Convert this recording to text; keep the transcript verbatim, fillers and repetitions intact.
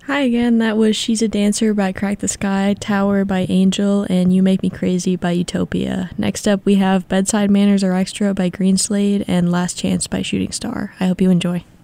Hi again, that was She's a Dancer by Crack the Skye, Tower by Angel, and You Make Me Crazy by Utopia. Next up we have Bedside Manners Are Extra by Greenslade and Last Chance by Shooting Star. I hope you enjoy.